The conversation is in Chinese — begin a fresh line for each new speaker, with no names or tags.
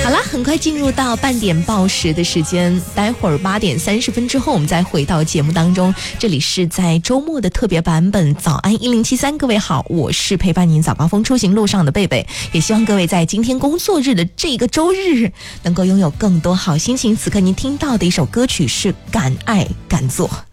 好啦，很快进入到半点报时的时间，待会儿8点30分之后我们再回到节目当中。这里是在周末的特别版本早安1073，各位好，我是陪伴您早高峰出行路上的贝贝，也希望各位在今天工作日的这个周日能够拥有更多好心情。此刻您听到的一首歌曲是敢爱敢做。